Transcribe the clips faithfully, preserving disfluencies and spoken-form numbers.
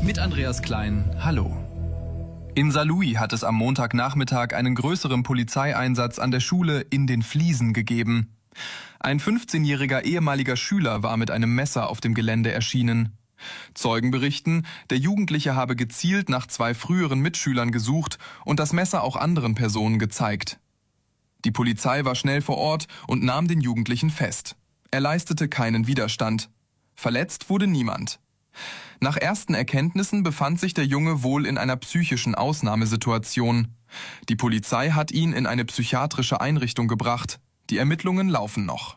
Mit Andreas Klein, hallo. In Saarlouis hat es am Montagnachmittag einen größeren Polizeieinsatz an der Schule in den Fliesen gegeben. Ein fünfzehnjähriger ehemaliger Schüler war mit einem Messer auf dem Gelände erschienen. Zeugen berichten, der Jugendliche habe gezielt nach zwei früheren Mitschülern gesucht und das Messer auch anderen Personen gezeigt. Die Polizei war schnell vor Ort und nahm den Jugendlichen fest. Er leistete keinen Widerstand. Verletzt wurde niemand. Nach ersten Erkenntnissen befand sich der Junge wohl in einer psychischen Ausnahmesituation. Die Polizei hat ihn in eine psychiatrische Einrichtung gebracht. Die Ermittlungen laufen noch.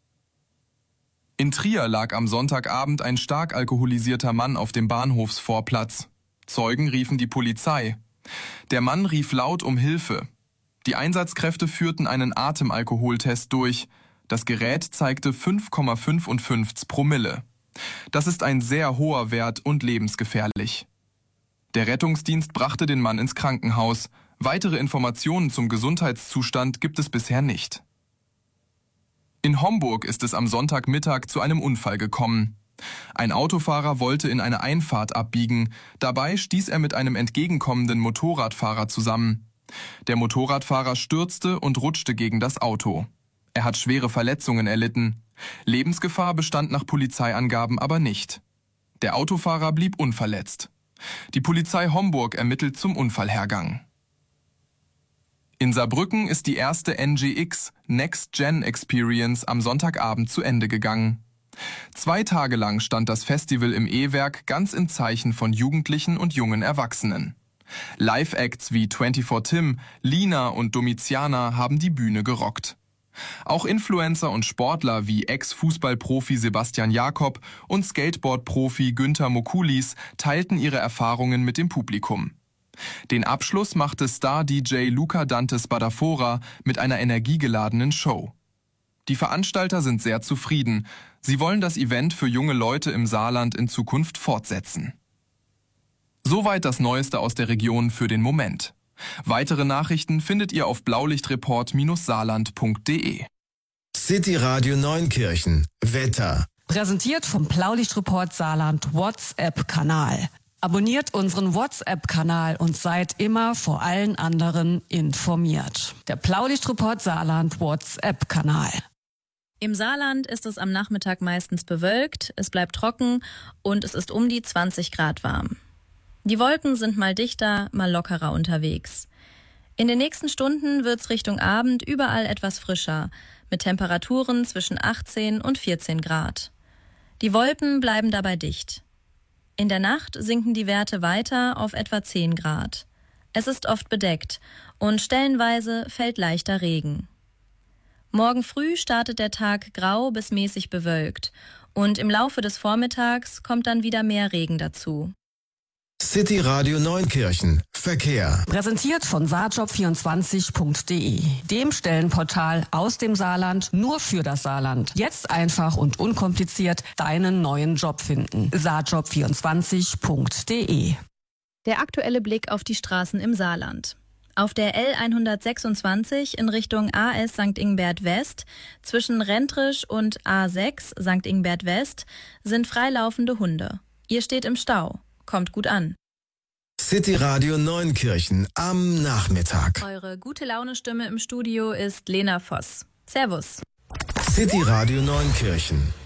In Trier lag am Sonntagabend ein stark alkoholisierter Mann auf dem Bahnhofsvorplatz. Zeugen riefen die Polizei. Der Mann rief laut um Hilfe. Die Einsatzkräfte führten einen Atemalkoholtest durch. Das Gerät zeigte fünf Komma fünfundfünfzig Promille. Das ist ein sehr hoher Wert und lebensgefährlich. Der Rettungsdienst brachte den Mann ins Krankenhaus. Weitere Informationen zum Gesundheitszustand gibt es bisher nicht. In Homburg ist es am Sonntagmittag zu einem Unfall gekommen. Ein Autofahrer wollte in eine Einfahrt abbiegen. Dabei stieß er mit einem entgegenkommenden Motorradfahrer zusammen. Der Motorradfahrer stürzte und rutschte gegen das Auto. Er hat schwere Verletzungen erlitten. Lebensgefahr bestand nach Polizeiangaben aber nicht. Der Autofahrer blieb unverletzt. Die Polizei Homburg ermittelt zum Unfallhergang. In Saarbrücken ist die erste N G X Next Gen Experience am Sonntagabend zu Ende gegangen. Zwei Tage lang stand das Festival im E-Werk ganz im Zeichen von Jugendlichen und jungen Erwachsenen. Live-Acts wie vierundzwanzig Tim, Lina und Domiziana haben die Bühne gerockt. Auch Influencer und Sportler wie Ex-Fußballprofi Sebastian Jakob und Skateboard-Profi Günther Mokulis teilten ihre Erfahrungen mit dem Publikum. Den Abschluss machte Star-D J Luca Dante Spadafora mit einer energiegeladenen Show. Die Veranstalter sind sehr zufrieden. Sie wollen das Event für junge Leute im Saarland in Zukunft fortsetzen. Soweit das Neueste aus der Region für den Moment. Weitere Nachrichten findet ihr auf blaulichtreport Bindestrich saarland Punkt de. City Radio Neunkirchen. Wetter. Präsentiert vom Blaulichtreport Saarland WhatsApp-Kanal. Abonniert unseren WhatsApp-Kanal und seid immer vor allen anderen informiert. Der Blaulichtreport Saarland WhatsApp-Kanal. Im Saarland ist es am Nachmittag meistens bewölkt, es bleibt trocken und es ist um die zwanzig Grad warm. Die Wolken sind mal dichter, mal lockerer unterwegs. In den nächsten Stunden wird's Richtung Abend überall etwas frischer, mit Temperaturen zwischen achtzehn und vierzehn Grad. Die Wolken bleiben dabei dicht. In der Nacht sinken die Werte weiter auf etwa zehn Grad. Es ist oft bedeckt und stellenweise fällt leichter Regen. Morgen früh startet der Tag grau bis mäßig bewölkt und im Laufe des Vormittags kommt dann wieder mehr Regen dazu. City Radio Neunkirchen. Verkehr. Präsentiert von saarjob vierundzwanzig Punkt de, dem Stellenportal aus dem Saarland nur für das Saarland. Jetzt einfach und unkompliziert deinen neuen Job finden. saarjob vierundzwanzig Punkt de. Der aktuelle Blick auf die Straßen im Saarland. Auf der L hundertsechsundzwanzig in Richtung A S Sankt Ingbert West zwischen Rentrisch und A sechs Sankt Ingbert West sind freilaufende Hunde. Ihr steht im Stau. Kommt gut an. City Radio Neunkirchen am Nachmittag. Eure gute Laune-Stimme im Studio ist Lena Voss. Servus. City Radio Neunkirchen.